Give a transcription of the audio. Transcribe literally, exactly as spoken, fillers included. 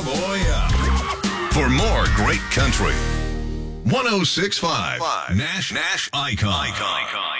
Oh, yeah. For more great country, one oh six point five Nash Nash Icon. Icon.